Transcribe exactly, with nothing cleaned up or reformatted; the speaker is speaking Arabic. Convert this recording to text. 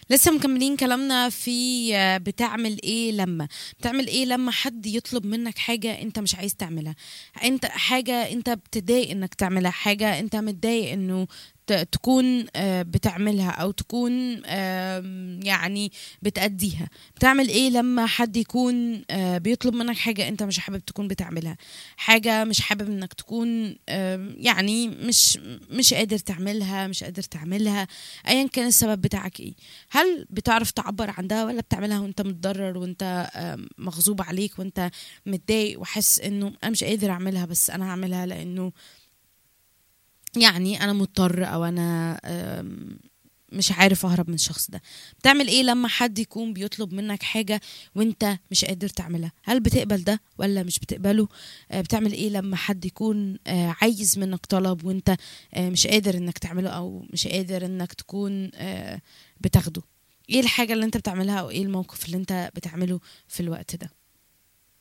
لسه مكملين كلامنا في آه، بتعمل ايه لما بتعمل ايه لما حد يطلب منك حاجة انت مش عايز تعملها. انت حاجة انت بتضايق انك تعملها، حاجة انت متضايق انه ت- تكون آه، بتعملها او تكون آم، يعني بتأديها. بتعمل ايه لما حد يكون آه، بيطلب منك حاجة انت مش حابب تكون بتعملها، حاجة مش حابب انك تكون آم، يعني مش مش قادر تعملها، مش قادر تعملها، ايا كان السبب بتاعك ايه. هل بتعرف تعبر عن ده ولا بتعملها وانت متضرر وانت آم، مغصوب عليك وانت متضايق وحس انه انا مش قادر اعملها بس انا هعملها لانه يعني انا مضطر او انا آم، مش عارف اهرب من الشخص ده. بتعمل ايه لما حد يكون بيطلب منك حاجة وانت مش قادر تعملها؟ هل بتقبل ده ولا مش بتقبله؟ آه، بتعمل ايه لما حد يكون آه، عايز منك طلب وانت آه، مش قادر انك تعمله او مش قادر انك تكون آه، بتاخده؟ ايه الحاجة اللي انت بتعملها او ايه الموقف اللي انت بتعمله في الوقت ده؟